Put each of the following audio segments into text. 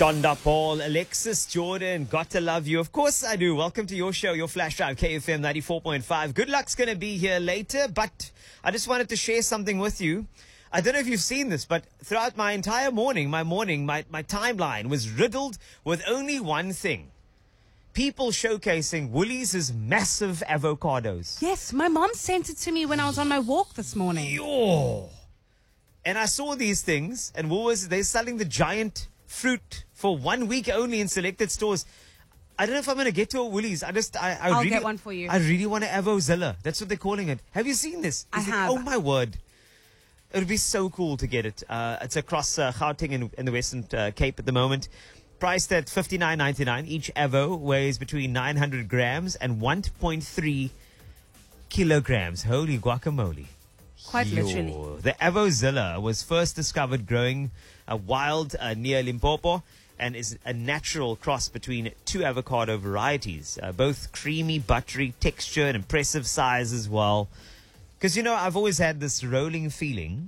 Shonda Paul, Alexis Jordan, got to love you. Of course I do. Welcome to your show, your Flash Drive, KFM 94.5. Good luck's going to be here later, but I just wanted to share something with you. I don't know if you've seen this, but throughout my entire morning, my timeline was riddled with only one thing. People showcasing Woolies' massive avocados. Yes, my mom sent it to me when I was on my walk this morning. Yo! And I saw these things, and Woolies, they're selling the giant fruit for 1 week only in selected stores. I don't know if I'm going to get to a Woolies. I'll really, get one for you. I really want an Avozilla. That's what they're calling it. Have you seen this? I have. Oh, my word. It would be so cool to get it. It's across Gauteng in the Western Cape at the moment. Priced at $59.99. Each Avo weighs between 900 grams and 1.3 kilograms. Holy guacamole. Quite literally. The Avozilla was first discovered growing wild near Limpopo and is a natural cross between two avocado varieties. Both creamy, buttery texture and impressive size as well. Because, you know, I've always had this rolling feeling,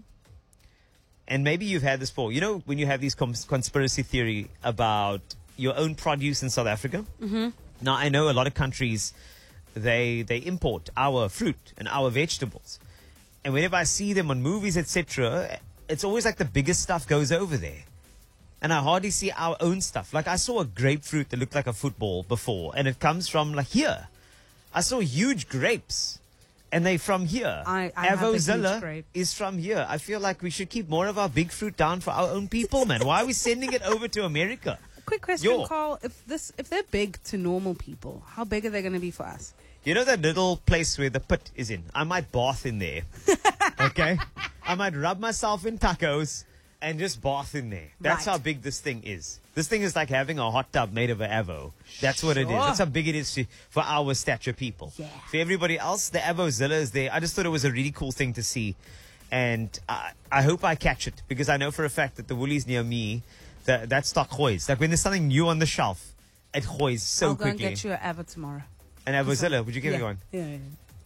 and maybe you've had this before. You know, when you have these conspiracy theory about your own produce in South Africa? Mm-hmm. Now, I know a lot of countries, they import our fruit and our vegetables. And whenever I see them on movies, etc., it's always like the biggest stuff goes over there. And I hardly see our own stuff. Like, I saw a grapefruit that looked like a football before, and it comes from, like, here. I saw huge grapes, and they're from here. Avozilla is from here. I feel like we should keep more of our big fruit down for our own people, man. Why are we sending it over to America? Quick question, Carl. If they're big to normal people, how big are they going to be for us? You know that little place where the pit is in? I might bath in there. Okay? I might rub myself in tacos and just bath in there. That's how big this thing is. This thing is like having a hot tub made of an Avo. That's what it is. That's how big it is for our stature people. Yeah. For everybody else, the Avozilla is there. I just thought it was a really cool thing to see. And I hope I catch it, because I know for a fact that the Woolies near me, that stock hoys. Like when there's something new on the shelf, it hoys so quickly. I'll go and get you an Avo tomorrow. An Avozilla? Would you give me one? Yeah.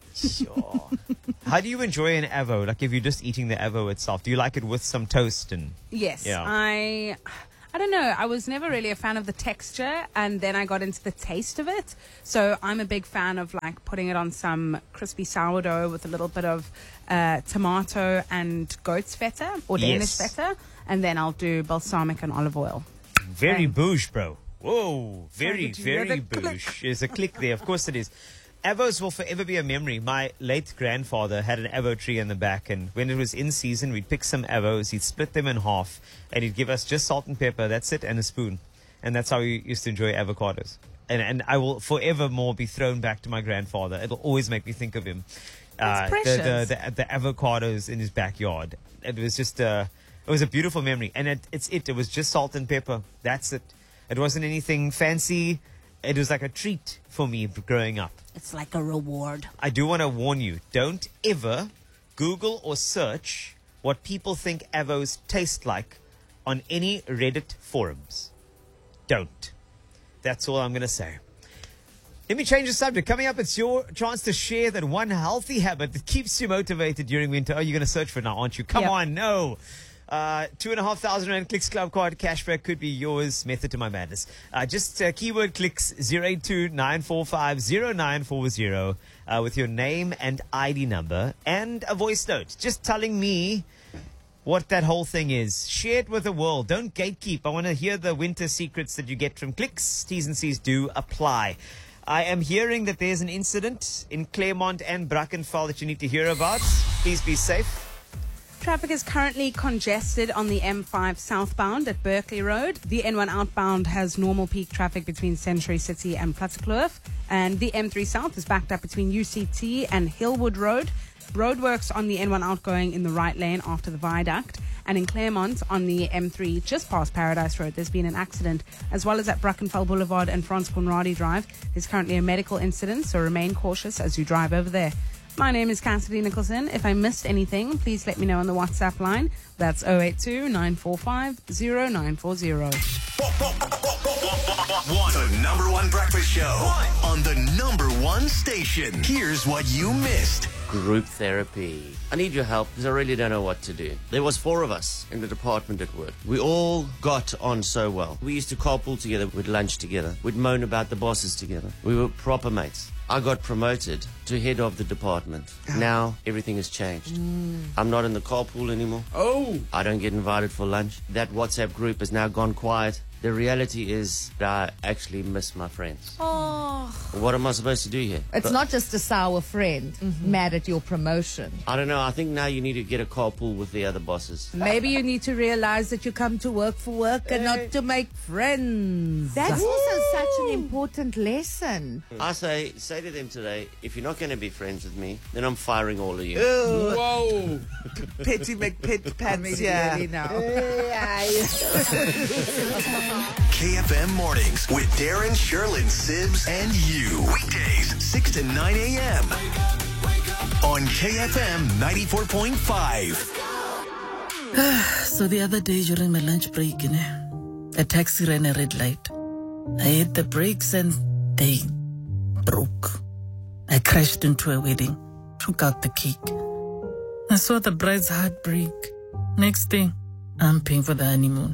Sure. How do you enjoy an Avo? Like if you're just eating the Avo itself, do you like it with some toast? And yes. Yeah. I don't know. I was never really a fan of the texture, and then I got into the taste of it. So I'm a big fan of like putting it on some crispy sourdough with a little bit of tomato and goat's feta or Danish feta, and then I'll do balsamic and olive oil. Very bouge, bro. Whoa, very bouge. There's a click there. Of course it is. Avos will forever be a memory. My late grandfather had an Avo tree in the back, and when it was in season, we'd pick some Avos, he'd split them in half, and he'd give us just salt and pepper, that's it, and a spoon. And that's how we used to enjoy avocados. And I will forevermore be thrown back to my grandfather. It'll always make me think of him. That's precious. The avocados in his backyard. It was just it was a beautiful memory. And it was just salt and pepper. That's it. It wasn't anything fancy. It was like a treat for me growing up. It's like a reward. I do want to warn you, don't ever Google or search what people think Avos taste like on any Reddit forums. Don't. That's all I'm going to say. Let me change the subject. Coming up, it's your chance to share that one healthy habit that keeps you motivated during winter. Oh, you're going to search for it now, aren't you? Come on, no. 2,500 Rand Clicks Club card cashback could be yours. Method to my madness. Just keyword clicks 082-945-0940 with your name and ID number and a voice note just telling me what that whole thing is. Share it with the world. Don't gatekeep. I want to hear the winter secrets that you get from clicks. T's and C's do apply. I am hearing that there's an incident in Claremont and Brackenfell that you need to hear about. Please be safe. Traffic is currently congested on the M5 southbound at Berkeley Road. The N1 outbound has normal peak traffic between Century City and Plattekloof. And the M3 south is backed up between UCT and Hillwood Road. Roadworks on the N1 outgoing in the right lane after the viaduct. And in Claremont on the M3 just past Paradise Road, there's been an accident, as well as at Brackenfell Boulevard and Frans Conradie Drive. There's currently a medical incident, so remain cautious as you drive over there. My name is Cassidy Nicholson. If I missed anything, please let me know on the WhatsApp line. That's 082-945-0940. The number one breakfast show on the number one station. Here's what you missed. Group therapy. I need your help because I really don't know what to do. There was 4 of us in the department at work. We all got on so well. We used to carpool together, we'd lunch together, we'd moan about the bosses together. We were proper mates. I got promoted to head of the department. Now everything has changed. I'm not in the carpool anymore. Oh! I don't get invited for lunch. That WhatsApp group has now gone quiet. The reality is that I actually miss my friends. Oh. What am I supposed to do here? It's not just a sour friend mad at your promotion. I don't know. I think now you need to get a carpool with the other bosses. Maybe you need to realize that you come to work for work and not to make friends. That's also such an important lesson. I say to them today, if you're not going to be friends with me, then I'm firing all of you. Whoa! Petty McPit Pants, Yeah. yeah. KFM Mornings with Darren, Sherlyn, Sibs, and you. Weekdays, 6 to 9 a.m. on KFM 94.5. So the other day during my lunch break, a taxi ran a red light. I hit the brakes and they broke. I crashed into a wedding, took out the cake. I saw the bride's heart break. Next thing, I'm paying for the honeymoon.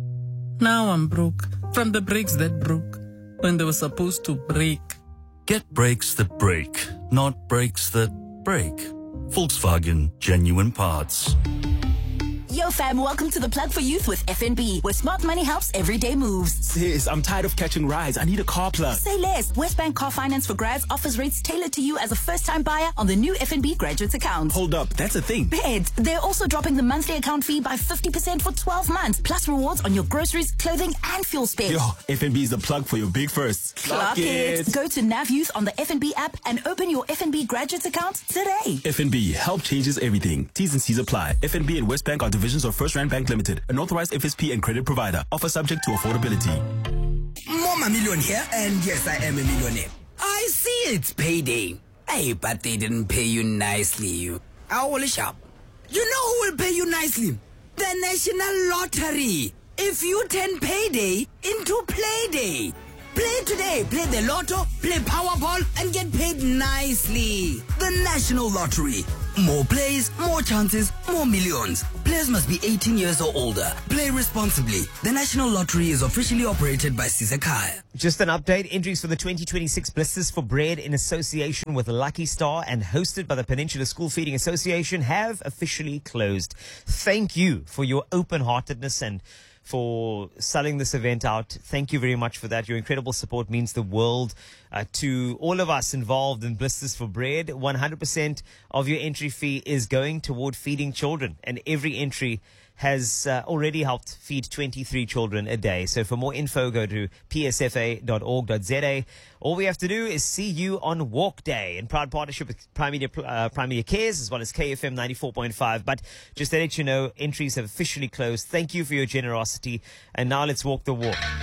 Now I'm broke from the brakes that broke when they were supposed to break. Get brakes that break, not brakes that break. Volkswagen Genuine Parts. Yo fam, welcome to the Plug for Youth with FNB, where smart money helps everyday moves. Sis, I'm tired of catching rides. I need a car plug. Say less. Westbank Car Finance for Grads offers rates tailored to you as a first-time buyer on the new FNB Graduate account. Hold up, that's a thing. Bed. They're also dropping the monthly account fee by 50% for 12 months, plus rewards on your groceries, clothing, and fuel spend. Yo, FNB is the plug for your big firsts. Clock it. Go to Nav Youth on the FNB app and open your FNB Graduate account today. FNB, help changes everything. T's and C's apply. FNB and Westbank are divisions of First Rand Bank Limited, an authorized FSP and credit provider. Offer subject to affordability. Mama Million here, and yes, I am a millionaire. I see it's payday. Hey, but they didn't pay you nicely, you. Holy sharp. You know who will pay you nicely? The National Lottery. If you turn payday into playday. Play today, play the lotto, play Powerball, and get paid nicely. The National Lottery. More plays, more chances, more millions. Players must be 18 years or older. Play responsibly. The National Lottery is officially operated by Sisekaya. Just an update. Entries for the 2026 Blisters for Bread in association with Lucky Star and hosted by the Peninsula School Feeding Association have officially closed. Thank you for your open-heartedness and for selling this event out. Thank you very much for that. Your incredible support means the world to all of us involved in Blisters for Bread. 100% of your entry fee is going toward feeding children, and every entry has already helped feed 23 children a day. So for more info, go to psfa.org.za. All we have to do is see you on Walk Day in proud partnership with Prime Media Cares as well as KFM 94.5. But just to let you know, entries have officially closed. Thank you for your generosity. And now let's walk the walk.